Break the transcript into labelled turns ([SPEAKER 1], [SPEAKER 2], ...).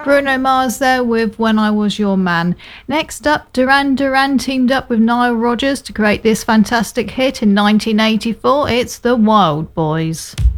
[SPEAKER 1] Bruno Mars there with When I Was Your Man. Next up, Duran Duran teamed up with Nile Rodgers to create this fantastic hit in 1984. It's The Wild Boys.